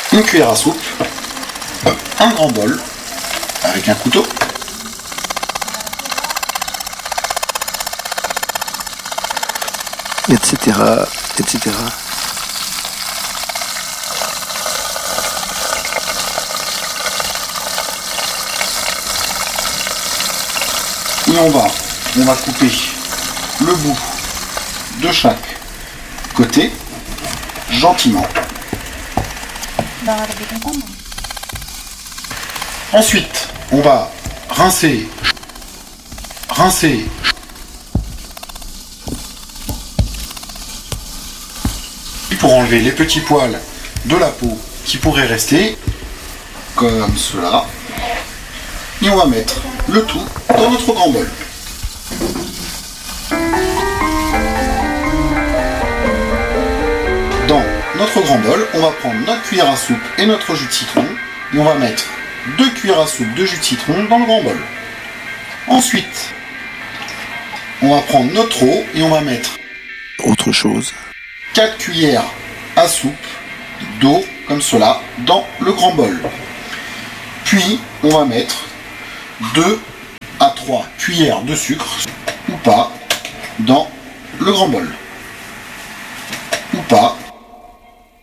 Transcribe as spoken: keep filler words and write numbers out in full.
une cuillère à soupe, un grand bol avec un couteau, et cetera, et cetera. Et on va, on va couper le bout de chaque côté, gentiment. Ensuite, on va rincer, rincer. Pour enlever les petits poils de la peau qui pourraient rester, comme cela. Et on va mettre le tout dans notre grand bol. Dans notre grand bol, on va prendre notre cuillère à soupe et notre jus de citron. Et on va mettre deux cuillères à soupe de jus de citron dans le grand bol. Ensuite, on va prendre notre eau et on va mettre autre chose. quatre cuillères à soupe d'eau, comme cela, dans le grand bol. Puis, on va mettre deux à trois cuillères de sucre, ou pas, dans le grand bol.